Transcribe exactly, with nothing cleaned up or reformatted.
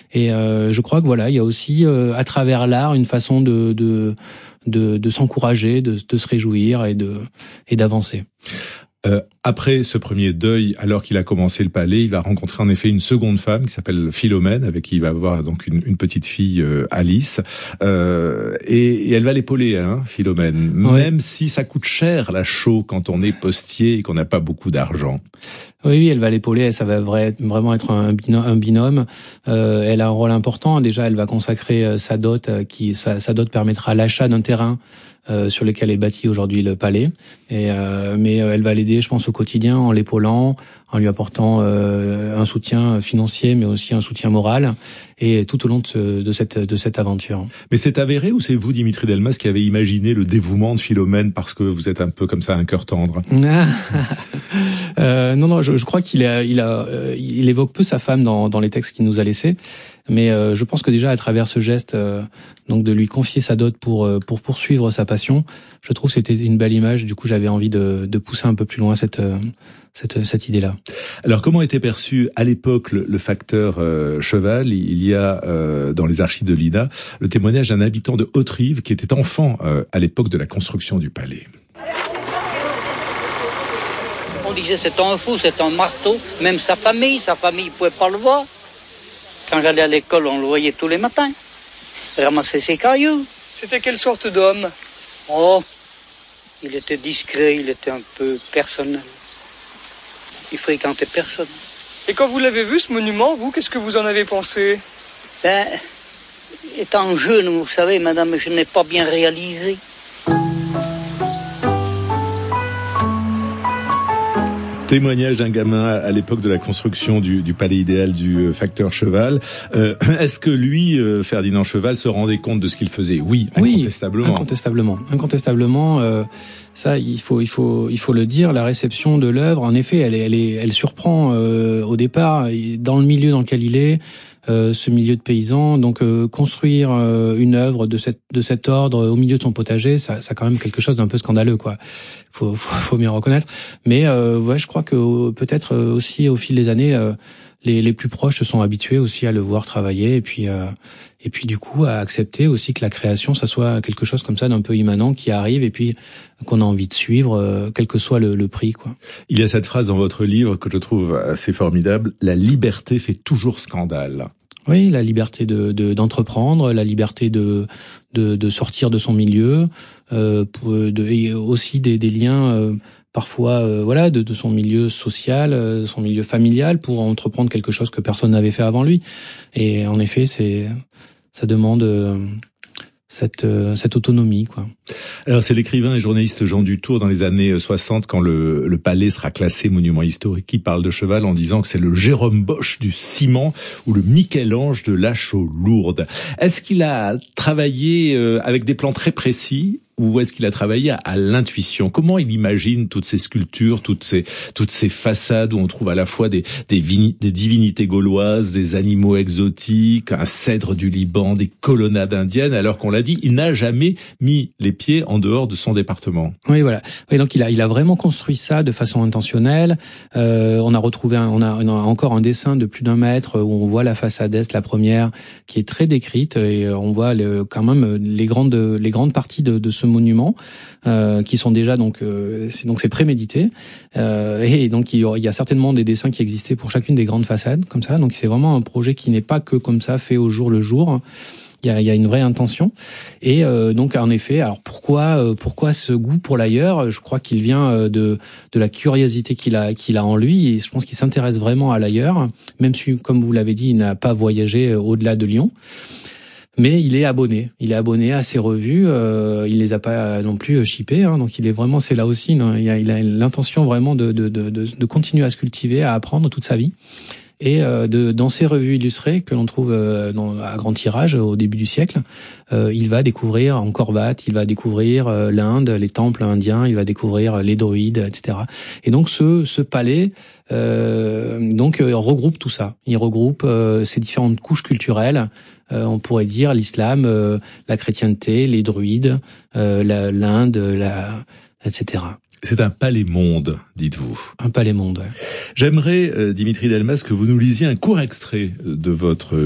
Et euh, je crois que voilà, il y a aussi euh, à travers l'art une façon de de de, de s'encourager, de, de se réjouir et de et d'avancer. Euh, après ce premier deuil, alors qu'il a commencé le palais, il va rencontrer en effet une seconde femme qui s'appelle Philomène, avec qui il va avoir donc une, une petite fille, euh, Alice, euh, et, et elle va l'épauler, hein, Philomène, ouais. Même si ça coûte cher la chaux quand on est postier et qu'on n'a pas beaucoup d'argent. Oui, oui, elle va l'épauler, ça va vraiment être un binôme. Un binôme. Euh, elle a un rôle important. Déjà, elle va consacrer sa dot, qui sa, sa dot permettra l'achat d'un terrain euh, sur lequel est bâti aujourd'hui le palais. Et euh, mais elle va l'aider, je pense, au quotidien en l'épaulant, en lui apportant euh, un soutien financier, mais aussi un soutien moral, et tout au long de, ce, de cette de cette aventure. Mais c'est avéré ou c'est vous, Dimitri Delmas, qui avez imaginé le dévouement de Philomène parce que vous êtes un peu comme ça, un cœur tendre? euh, Non, non, je, je crois qu'il a, il a, euh, il évoque peu sa femme dans, dans les textes qu'il nous a laissés, mais euh, je pense que déjà à travers ce geste, euh, donc de lui confier sa dot pour euh, pour poursuivre sa passion, je trouve que c'était une belle image. Du coup, j'avais envie de, de pousser un peu plus loin cette euh, cette cette idée-là. Alors, comment était perçu à l'époque le, le facteur euh, cheval? Il y a euh, dans les archives de l'I N A le témoignage d'un habitant de Haute-Rive qui était enfant euh, à l'époque de la construction du palais. On disait c'est un fou, c'est un marteau. Même sa famille, sa famille ne pouvait pas le voir. Quand j'allais à l'école, on le voyait tous les matins. Ramasser ses cailloux. C'était quelle sorte d'homme? Oh, il était discret, il était un peu personnel. Il fréquentait personne. Et quand vous l'avez vu, ce monument, vous, qu'est-ce que vous en avez pensé? Ben, étant jeune, vous savez, madame, je n'ai pas bien réalisé. Témoignage d'un gamin à l'époque de la construction du, du palais idéal du facteur Cheval. Euh, est-ce que lui, euh, Ferdinand Cheval, se rendait compte de ce qu'il faisait? Oui, incontestablement. Oui, incontestablement. Incontestablement. Euh, ça, il faut, il faut, il faut le dire. La réception de l'œuvre, en effet, elle, est, elle, est, elle surprend euh, au départ dans le milieu dans lequel il est. Euh, ce milieu de paysans, donc euh, construire euh, une œuvre de cette de cet ordre au milieu de son potager, ça, ça a quand même quelque chose d'un peu scandaleux, quoi. Faut, faut, faut bien reconnaître. Mais euh, ouais, je crois que euh, peut-être euh, aussi au fil des années, euh, les les plus proches se sont habitués aussi à le voir travailler, et puis euh, et puis du coup à accepter aussi que la création, ça soit quelque chose comme ça d'un peu immanent qui arrive, et puis qu'on a envie de suivre, euh, quel que soit le, le prix, quoi. Il y a cette phrase dans votre livre que je trouve assez formidable: la liberté fait toujours scandale. Oui, la liberté de, de d'entreprendre, la liberté de de, de sortir de son milieu, euh, pour, de, et aussi des, des liens euh, parfois, euh, voilà, de, de son milieu social, euh, son milieu familial, pour entreprendre quelque chose que personne n'avait fait avant lui. Et en effet, c'est ça demande euh, cette euh, cette autonomie, quoi. Alors, c'est l'écrivain et journaliste Jean Dutour, dans les années soixante, quand le, le palais sera classé monument historique, qui parle de Cheval en disant que c'est le Jérôme Bosch du ciment ou le Michel-Ange de la chaux lourde. Est-ce qu'il a travaillé euh, avec des plans très précis, ou est-ce qu'il a travaillé à, à l'intuition? Comment il imagine toutes ces sculptures, toutes ces toutes ces façades où on trouve à la fois des des, vini, des divinités gauloises, des animaux exotiques, un cèdre du Liban, des colonnades indiennes, alors qu'on l'a dit, il n'a jamais mis les pieds en dehors de son département. Oui, voilà. Oui, donc il a il a vraiment construit ça de façon intentionnelle. Euh, on a retrouvé un, on, a, on a encore un dessin de plus d'un mètre où on voit la façade est, la première, qui est très décrite, et on voit le, quand même les grandes les grandes parties de, de ce monuments euh, qui sont déjà donc euh, c'est, donc c'est prémédité euh, et donc il y, aura, il y a certainement des dessins qui existaient pour chacune des grandes façades comme ça, donc c'est vraiment un projet qui n'est pas que comme ça fait au jour le jour. Il y a, il y a une vraie intention, et euh, donc en effet, alors pourquoi euh, pourquoi ce goût pour l'ailleurs? Je crois qu'il vient euh, de de la curiosité qu'il a qu'il a en lui, et je pense qu'il s'intéresse vraiment à l'ailleurs, même si, comme vous l'avez dit, il n'a pas voyagé au-delà de Lyon. Mais il est abonné, il est abonné à ces revues, euh, il les a pas non plus shippées, hein, donc il est vraiment, c'est là aussi, non, il, a, il a l'intention vraiment de, de, de, de continuer à se cultiver, à apprendre toute sa vie. Et euh, de, dans ces revues illustrées que l'on trouve euh, dans, à grand tirage au début du siècle, euh, il va découvrir Angkor Wat, il va découvrir euh, l'Inde, les temples indiens, il va découvrir les druides, et cetera. Et donc ce, ce palais euh, donc euh, regroupe tout ça. Il regroupe euh, ces différentes couches culturelles. Euh, on pourrait dire l'islam, euh, la chrétienté, les druides, euh, la, l'Inde, la, et cetera. C'est un palais monde, dites-vous. Un palais monde, ouais. J'aimerais, euh, Dimitri Delmas, que vous nous lisiez un court extrait de votre